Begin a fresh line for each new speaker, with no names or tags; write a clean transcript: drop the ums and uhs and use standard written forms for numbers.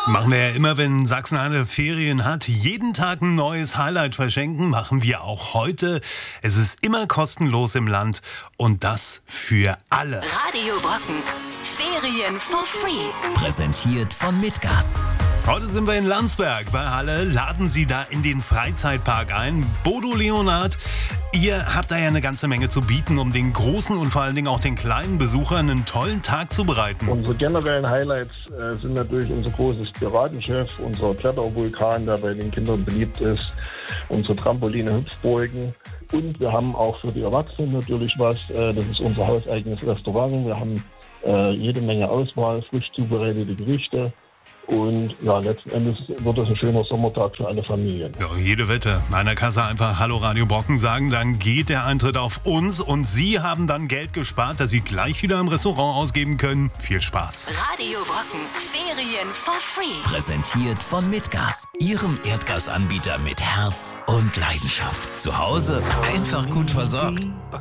Machen wir ja immer, wenn Sachsen-Anhalt Ferien hat. Jeden Tag ein neues Highlight verschenken, machen wir auch heute. Es ist immer kostenlos im Land und das für alle.
Radio Brocken. Ferien for free.
Präsentiert von Mitgas.
Heute sind wir in Landsberg bei Halle. Laden Sie da in den Freizeitpark ein. Bodo Leonhard, ihr habt da ja eine ganze Menge zu bieten, um den großen und vor allen Dingen auch den kleinen Besuchern einen tollen Tag zu bereiten.
Unsere generellen Highlights sind natürlich unser großes Piratenschiff, unser Klettervulkan, der bei den Kindern beliebt ist, unsere Trampoline, Hüpfburgen. Und wir haben auch für die Erwachsenen natürlich was. Das ist unser hauseigenes Restaurant. Wir haben jede Menge Auswahl, frisch zubereitete Gerichte. Und ja, letzten Endes wird das ein schöner Sommertag für alle Familien.
Ja, jede Wette. An der Kasse einfach Hallo Radio Brocken sagen, dann geht der Eintritt auf uns und Sie haben dann Geld gespart, das Sie gleich wieder im Restaurant ausgeben können. Viel Spaß.
Radio Brocken. Ferien for free.
Präsentiert von Mitgas. Ihrem Erdgasanbieter mit Herz und Leidenschaft. Zu Hause einfach gut versorgt.